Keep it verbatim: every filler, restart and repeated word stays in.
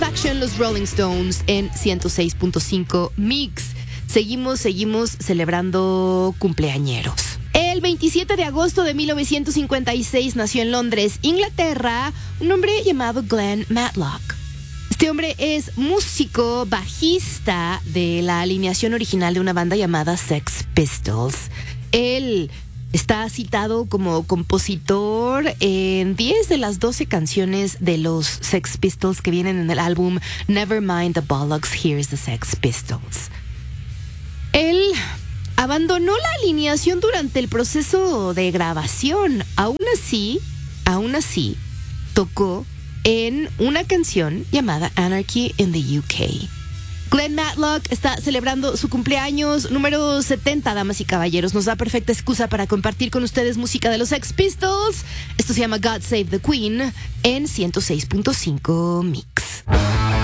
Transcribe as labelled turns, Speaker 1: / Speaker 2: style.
Speaker 1: Satisfaction, los Rolling Stones en ciento seis punto cinco Mix. Seguimos, seguimos celebrando cumpleañeros. El veintisiete de agosto de mil novecientos cincuenta y seis nació en Londres, Inglaterra, un hombre llamado Glenn Matlock. Este hombre es músico, bajista de la alineación original de una banda llamada Sex Pistols. Él está citado como compositor en diez de las doce canciones de los Sex Pistols que vienen en el álbum Nevermind the Bollocks, Here's the Sex Pistols. Él abandonó la alineación durante el proceso de grabación. Aún así, aún así, tocó en una canción llamada Anarchy in the U K. Glenn Matlock está celebrando su cumpleaños número setenta, damas y caballeros. Nos da perfecta excusa para compartir con ustedes música de los Sex Pistols. Esto se llama God Save the Queen en ciento seis punto cinco Mix.